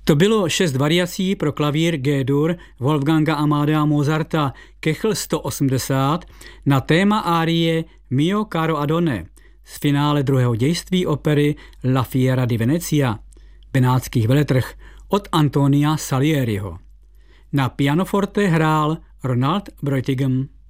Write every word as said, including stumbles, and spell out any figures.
To bylo šest variací pro klavír G-dur Wolfganga Amadea Mozarta Kechl sto osmdesát na téma árie Mio caro Adone z finále druhého dějství opery La Fiera di Venezia, Benátských veletrh od Antonia Salieriho. Na pianoforte hrál Ronald Breutigam.